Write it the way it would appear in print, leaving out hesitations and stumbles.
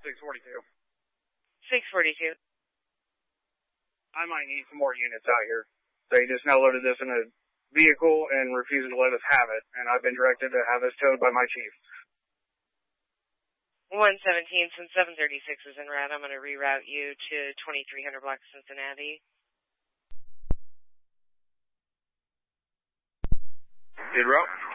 642. 642. I might need some more units out here. They just now loaded this in a vehicle and refusing to let us have it, and I've been directed to have this towed by my chief. 117, since 736 is en route, I'm going to reroute you to 2300 block Cincinnati. Good route.